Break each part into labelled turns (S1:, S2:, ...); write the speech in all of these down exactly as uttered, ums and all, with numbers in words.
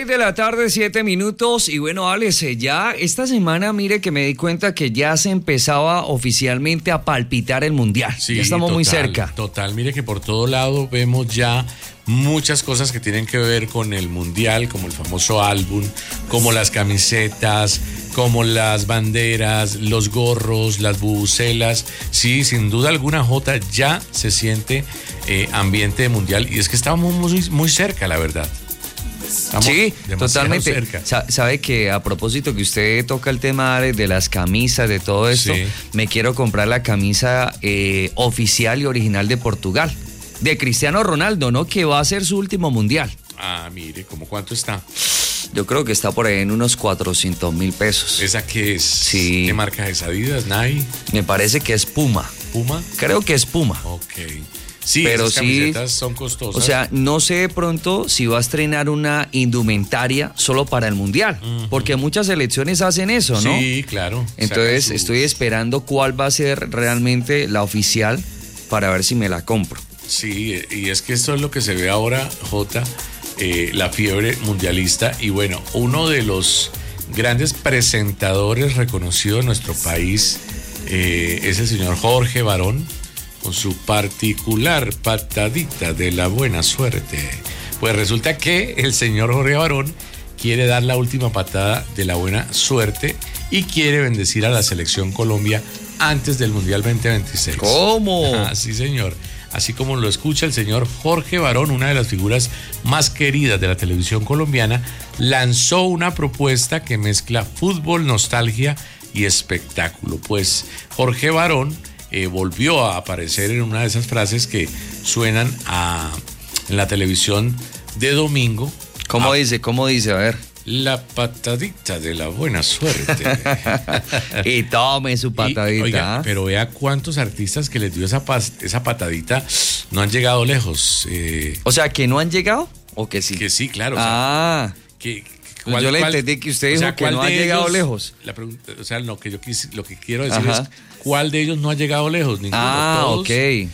S1: Seis de la tarde, siete minutos. Y bueno, Alex, ya esta semana, mire que me di cuenta que ya se empezaba oficialmente a palpitar el Mundial.
S2: Sí,
S1: ya estamos
S2: total,
S1: muy cerca.
S2: Total, mire que por todo lado vemos ya muchas cosas que tienen que ver con el Mundial, como el famoso álbum, como las camisetas, como las banderas, los gorros, las bubucelas. Sí, sin duda alguna, Jota, ya se siente eh, ambiente de Mundial. Y es que estamos muy, muy cerca, la verdad. Estamos
S1: sí, totalmente.
S2: Cerca.
S1: Sabe que a propósito que usted toca el tema de las camisas, de todo esto, sí. Me quiero comprar la camisa eh, oficial y original de Portugal, de Cristiano Ronaldo, ¿no? Que va a ser su último Mundial.
S2: Ah, mire, ¿cómo cuánto está?
S1: Yo creo que está por ahí en unos cuatrocientos mil pesos.
S2: ¿Esa qué es?
S1: Sí.
S2: ¿Qué marca es? ¿Adidas? ¿Nike?
S1: Me parece que es Puma.
S2: ¿Puma?
S1: Creo que es Puma.
S2: Ok. Sí,
S1: pero
S2: esas camisetas sí, son costosas.
S1: O sea, no sé de pronto si va a estrenar una indumentaria solo para el Mundial, uh-huh. Porque muchas selecciones hacen eso, ¿no?
S2: Sí, claro.
S1: Entonces su... estoy esperando cuál va a ser realmente la oficial para ver si me la compro.
S2: Sí, y es que esto es lo que se ve ahora, Jota, eh, la fiebre mundialista. Y bueno, uno de los grandes presentadores reconocidos de nuestro país eh, es el señor Jorge Barón, con su particular patadita de la buena suerte. Pues resulta que el señor Jorge Barón quiere dar la última patada de la buena suerte y quiere bendecir a la selección Colombia antes del Mundial veinte veintiséis.
S1: ¿Cómo?
S2: Ah, sí, señor. Así como lo escucha el señor Jorge Barón, una de las figuras más queridas de la televisión colombiana, lanzó una propuesta que mezcla fútbol, nostalgia y espectáculo. Pues Jorge Barón Eh, volvió a aparecer en una de esas frases que suenan a, en la televisión de domingo.
S1: ¿Cómo
S2: a,
S1: dice? ¿Cómo dice? A ver.
S2: La patadita de la buena suerte.
S1: Y tome su patadita.
S2: Y, oiga,
S1: ¿eh?
S2: Pero vea cuántos artistas que les dio esa, esa patadita no han llegado lejos. Eh,
S1: o sea, ¿que no han llegado o que sí?
S2: Que sí, claro.
S1: Ah.
S2: O sea, que,
S1: ¿Cuál, Yo le cuál, entendí que usted dijo o sea, que no ha llegado ellos, lejos.
S2: La pregunta, o sea, lo que yo quis, lo que quiero decir Ajá. es ¿cuál de ellos no ha llegado lejos? Ninguno.
S1: Ah,
S2: Todos,
S1: ok.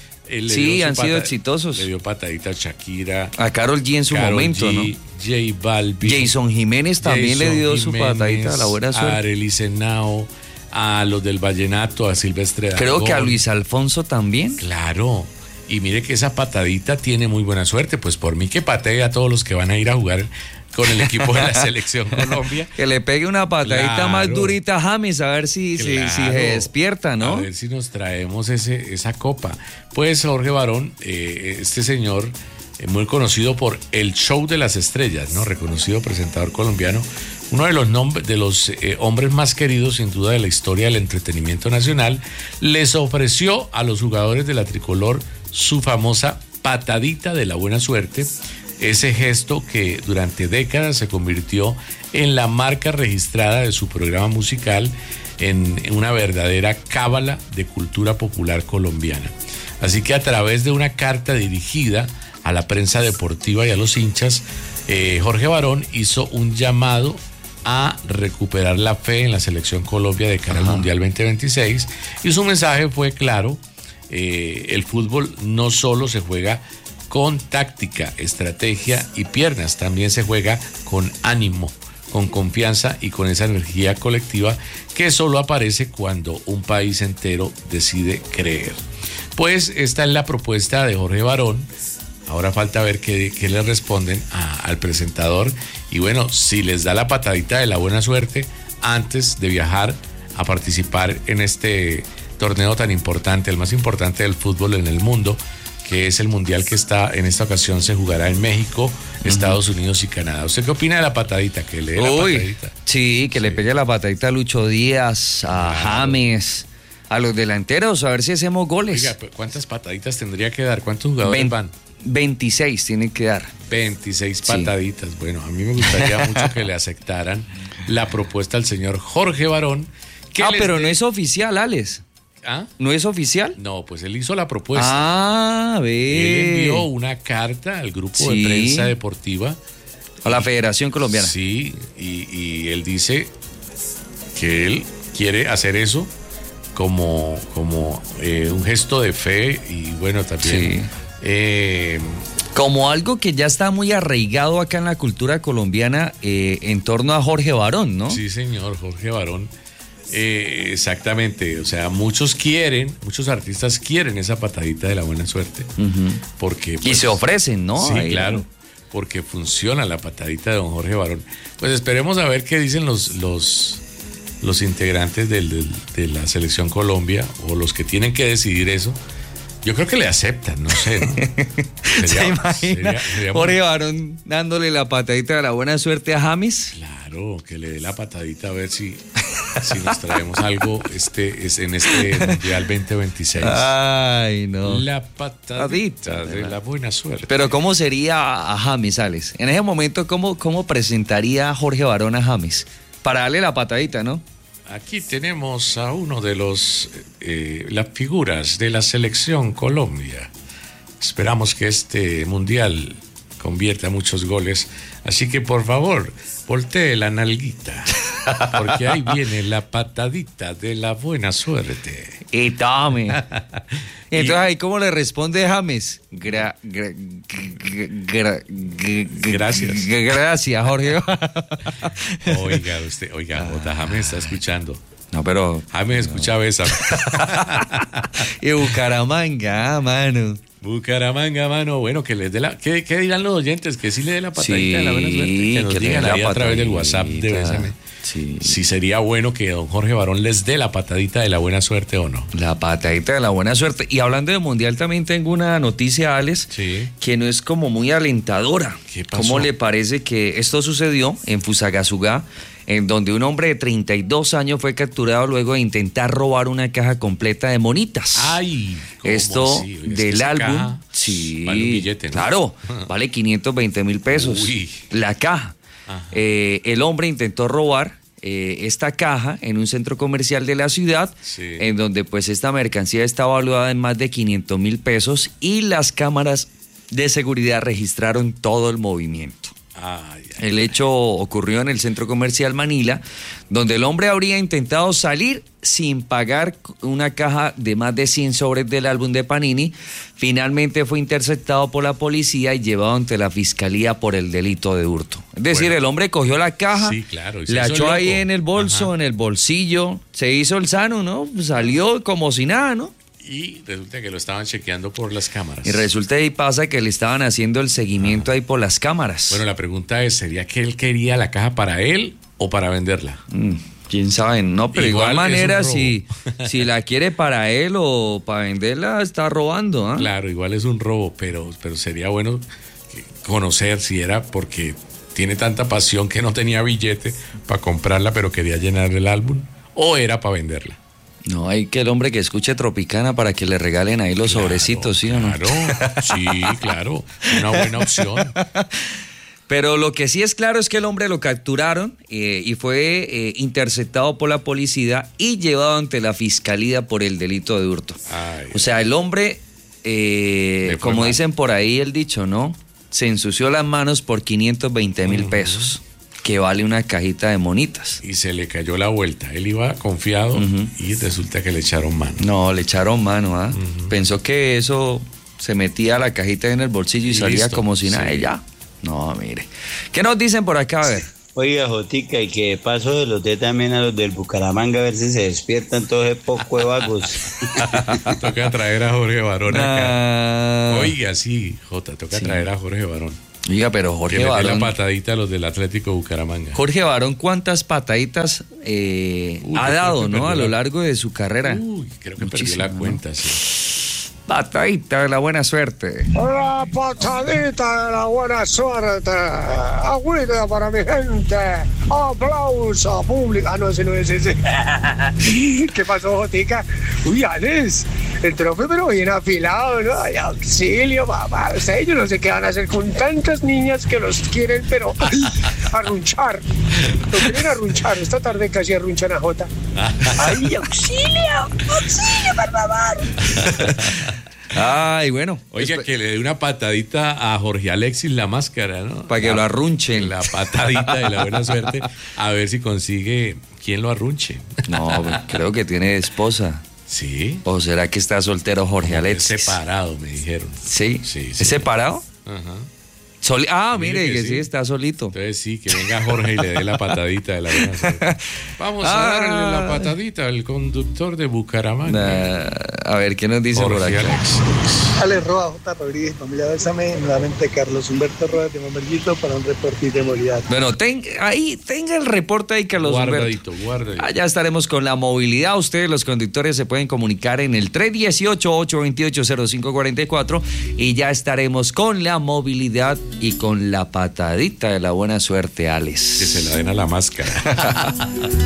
S1: Sí, han
S2: pata,
S1: sido exitosos.
S2: Le dio patadita a Shakira.
S1: A Karol G en su
S2: Karol
S1: momento,
S2: G,
S1: ¿no?
S2: J Balvin.
S1: Jason Jiménez también
S2: Jason
S1: le dio
S2: Jiménez,
S1: su patadita a la buena suerte.
S2: A Arely Senao, a los del Vallenato, a Silvestre Dangond.
S1: Creo que a Luis Alfonso también.
S2: Claro. Y mire que esa patadita tiene muy buena suerte. Pues por mí que patee a todos los que van a ir a jugar con el equipo de la selección Colombia.
S1: Que le pegue una patadita claro. más durita a James, a ver si, claro. si, si se despierta, ¿no?
S2: A ver si nos traemos ese, esa copa. Pues Jorge Barón, eh, este señor, eh, muy conocido por el Show de las Estrellas, ¿no? Reconocido presentador colombiano, uno de los, nombres, de los eh, hombres más queridos, sin duda, de la historia del entretenimiento nacional, les ofreció a los jugadores de la tricolor su famosa patadita de la buena suerte. Ese gesto que durante décadas se convirtió en la marca registrada de su programa musical, en una verdadera cábala de cultura popular colombiana. Así que a través de una carta dirigida a la prensa deportiva y a los hinchas, eh, Jorge Barón hizo un llamado a recuperar la fe en la selección Colombia de cara Ajá. al Mundial veinte veintiséis, y su mensaje fue claro: eh, el fútbol no solo se juega con táctica, estrategia y piernas, también se juega con ánimo, con confianza y con esa energía colectiva que solo aparece cuando un país entero decide creer. Pues esta es la propuesta de Jorge Barón. Ahora falta ver qué, qué le responden a, al presentador, y bueno, si les da la patadita de la buena suerte antes de viajar a participar en este torneo tan importante, el más importante del fútbol en el mundo, que es el Mundial que está en esta ocasión se jugará en México, Estados uh-huh. Unidos y Canadá. ¿Usted qué opina de la patadita? Que le dé la
S1: Uy,
S2: patadita.
S1: Sí, que sí. le pegue la patadita a Lucho Díaz, a claro. James, a los delanteros, a ver si hacemos goles.
S2: Oiga, ¿cuántas pataditas tendría que dar? ¿Cuántos jugadores Ve- van?
S1: veintiséis tienen que dar.
S2: veintiséis pataditas. Sí. Bueno, a mí me gustaría mucho que le aceptaran la propuesta al señor Jorge Barón.
S1: Ah, pero de... no es oficial, Alex.
S2: ¿Ah?
S1: ¿No es oficial?
S2: No, pues él hizo la propuesta.
S1: Ah, ve.
S2: Él envió una carta al grupo sí. de prensa deportiva.
S1: A la Federación Colombiana.
S2: Sí, y, y él dice que él quiere hacer eso como, como eh, un gesto de fe y bueno, también...
S1: Sí.
S2: Eh,
S1: Como algo que ya está muy arraigado acá en la cultura colombiana eh, en torno a Jorge Barón, ¿no?
S2: Sí, señor, Jorge Barón. Eh, exactamente, o sea, muchos quieren, muchos artistas quieren esa patadita de la buena suerte. Uh-huh. Porque, pues,
S1: y se ofrecen, ¿no?
S2: Sí,
S1: Ahí,
S2: claro, porque funciona la patadita de don Jorge Barón. Pues esperemos a ver qué dicen los, los, los integrantes del, del, de la Selección Colombia o los que tienen que decidir eso. Yo creo que le aceptan, no sé, ¿no?
S1: Sería, ¿se imagina sería, sería Jorge muy... Barón dándole la patadita de la buena suerte a James?
S2: Claro, que le dé la patadita a ver si, si nos traemos algo este, es en este Mundial veinte veintiséis.
S1: Ay, no.
S2: La patadita de la buena suerte.
S1: Pero ¿cómo sería a James, Alex? En ese momento, ¿cómo, cómo presentaría Jorge Barón a James? Para darle la patadita, ¿no?
S2: Aquí tenemos a uno de los eh, las figuras de la Selección Colombia. Esperamos que este mundial convierta muchos goles, así que por favor, voltee la nalguita, porque ahí viene la patadita de la buena suerte.
S1: Y tome. Entonces, ahí cómo le responde James. Gra, gra, gra, gra,
S2: gracias.
S1: Gracias, Jorge.
S2: Oiga, usted, oiga, J. James está escuchando.
S1: No, pero.
S2: James escucha
S1: no.
S2: Besa.
S1: Y Bucaramanga, mano.
S2: Bucaramanga, mano. Bueno, que les dé la. ¿Qué, qué dirán los oyentes? Que sí le dé la patadita sí, de la buena suerte. Que nos que digan ahí a través del WhatsApp de Bésame. Sí. Si sería bueno que don Jorge Barón les dé la patadita de la buena suerte o no.
S1: La patadita de la buena suerte. Y hablando de mundial, también tengo una noticia, Alex,
S2: sí.
S1: que no es como muy alentadora.
S2: ¿Qué pasó?
S1: ¿Cómo le parece que esto sucedió en Fusagasugá, en donde un hombre de treinta y dos años fue capturado luego de intentar robar una caja completa de monitas?
S2: Ay,
S1: esto
S2: así?
S1: del álbum,
S2: caja,
S1: sí,
S2: vale un billete, ¿no?
S1: Claro, vale quinientos veinte mil pesos.
S2: Uy.
S1: La caja. Eh, el hombre intentó robar eh, esta caja en un centro comercial de la ciudad,
S2: sí.
S1: en donde pues esta mercancía está valuada en más de quinientos mil pesos y las cámaras de seguridad registraron todo el movimiento.
S2: Ay, ay,
S1: el hecho ocurrió en el centro comercial Manila, donde el hombre habría intentado salir sin pagar una caja de más de cien sobres del álbum de Panini. Finalmente fue interceptado por la policía y llevado ante la fiscalía por el delito de hurto. Es decir, bueno, el hombre cogió la caja,
S2: sí, claro,
S1: la echó
S2: loco.
S1: ahí en el bolso,
S2: Ajá.
S1: en el bolsillo, se hizo el sano, ¿no? Salió como si nada, ¿no?
S2: Y resulta que lo estaban chequeando por las cámaras.
S1: Y resulta y pasa que le estaban haciendo el seguimiento ah. ahí por las cámaras.
S2: Bueno, la pregunta es, ¿sería que él quería la caja para él o para venderla?
S1: Mm, quién sabe, no, pero igual, igual manera, si, si la quiere para él o para venderla, está robando. ¿eh?
S2: Claro, igual es un robo, pero, pero sería bueno conocer si era porque tiene tanta pasión que no tenía billete para comprarla, pero quería llenar el álbum, o era para venderla.
S1: No, hay que el hombre que escuche Tropicana para que le regalen ahí los claro, sobrecitos, ¿sí o no?
S2: Claro, sí, claro, una buena opción.
S1: Pero lo que sí es claro es que el hombre lo capturaron eh, y fue eh, interceptado por la policía y llevado ante la fiscalía por el delito de hurto.
S2: Ay,
S1: o sea, el hombre, eh, como mal. Dicen por ahí el dicho, ¿no? Se ensució las manos por quinientos veinte mil uh-huh. pesos. Que vale una cajita de monitas.
S2: Y se le cayó la vuelta. Él iba confiado uh-huh. y resulta que le echaron mano.
S1: No, le echaron mano, ¿ah? ¿eh? Uh-huh. Pensó que eso se metía la cajita en el bolsillo y, y salía listo. Como si nada. Sí. Ya. No, mire. ¿Qué nos dicen por acá? A ver.
S3: Oiga, Jotica, y que de paso de los de también a los del Bucaramanga a ver si se despiertan todos esos poco de vagos.
S2: Toca traer a Jorge Barón acá. Uh... Oiga, sí, Jota, toca sí. traer a Jorge Barón.
S1: Oiga, pero Jorge
S2: que le
S1: Barón.
S2: dé la patadita a los del Atlético Bucaramanga.
S1: Jorge Barón, ¿cuántas pataditas eh, Uy, ha dado, no? A lo largo de su carrera.
S2: Uy, creo que perdió la cuenta, ¿no? Sí.
S1: Patadita de la buena suerte.
S4: La patadita de la buena suerte. Agüita para mi gente. Aplauso público. Ah, no, ese no es ese. ¿Qué pasó, Jotica? Uy, Alex, el trofeo pero bien afilado, ¿no? Ay, auxilio, papá. Ustedes yo no sé qué van a hacer con tantas niñas que los quieren, pero ay, arrunchar. Lo quieren arrunchar. Esta tarde casi arrunchan a Jota. Ay, auxilio, auxilio, por favor.
S1: Ay, bueno.
S2: Oiga, después... que le dé una patadita a Jorge Alexis la máscara, ¿no?
S1: Para que
S2: la,
S1: lo arrunchen.
S2: La patadita de la buena suerte. A ver si consigue quien lo arrunche.
S1: No, creo que tiene esposa.
S2: ¿Sí?
S1: ¿O será que está soltero Jorge Alexis?
S2: Es separado, me dijeron.
S1: ¿Sí?
S2: Sí, sí.
S1: ¿Es separado?
S2: Ajá.
S1: Soli- ah, mire,
S2: Mire
S1: que,
S2: que
S1: sí.
S2: sí.
S1: está solito.
S2: Entonces sí, que venga Jorge y le dé la patadita de la buena suerte. Vamos a
S1: Ah.
S2: darle la patadita al conductor de Bucaramanga.
S1: Ah, a ver, ¿qué nos dice por
S2: Jorge
S1: acá?
S2: Alex.
S5: Ale Roa, J. Rodríguez, familia Bésame, nuevamente Carlos Humberto Roa de Mamerguito para un reporte de movilidad.
S1: Bueno, ten, ahí tenga el reporte ahí, Carlos
S2: Guardadito,
S1: Humberto.
S2: guardadito.
S1: Allá estaremos con la movilidad. Ustedes, los conductores, se pueden comunicar en el tres uno ocho, ocho dos ocho, cero cinco cuatro cuatro y ya estaremos con la movilidad y con la patadita de la buena suerte, Alex.
S2: Que se la den a la máscara.